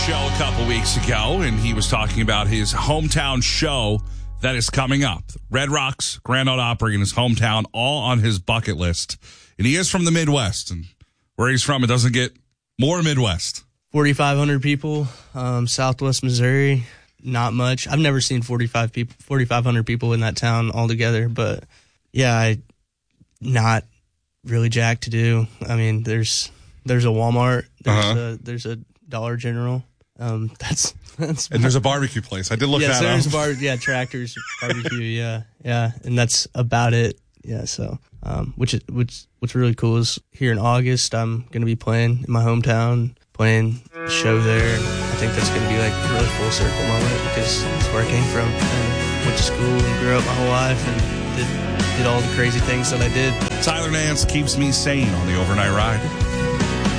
Show a couple weeks ago, and he was talking about his hometown show that is coming up. Red Rocks Grand Ole Opry in his hometown, all on his bucket list. And he is from the Midwest, and where he's from, it doesn't get more Midwest. 4,500 people, Southwest Missouri, not much. I've never seen 4,500 people in that town altogether, but yeah, not really jack to do. I mean, there's a Walmart, there's a Dollar General. That's and there's a barbecue place. I did look that up. Tractor's Barbecue. Yeah, and that's about it. Yeah, so what's really cool is here in August I'm gonna be playing in my hometown, playing a show there. And I think that's gonna be like a really full circle moment because it's where I came from. And went to school and grew up my whole life and did all the crazy things that I did. Tyler Nance keeps me sane on the overnight ride.